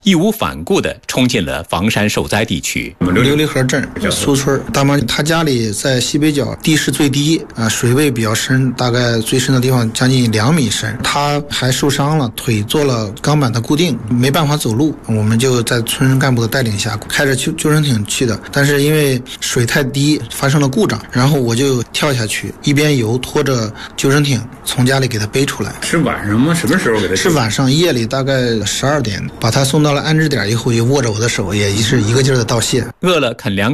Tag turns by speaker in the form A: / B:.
A: 义无反顾地冲进了房山受灾地区。
B: 琉璃河镇苏村大妈，她家里在西北角，地势最低水位比较深，大概最深的地方将近2米深。她还受伤了，腿做了钢板的固定，没办法走路。我们就在村干部的带领下开着救生艇去的，但是因为水太低发生了故障，然后我就跳下去，一边游拖着救生艇从家里给她背出来。
C: 是晚上吗？什么时候给她？
B: 是晚上，夜里大概12点，把她送到了安置点以后，也握着我的手，也是一个劲儿的道谢。
A: 饿了啃2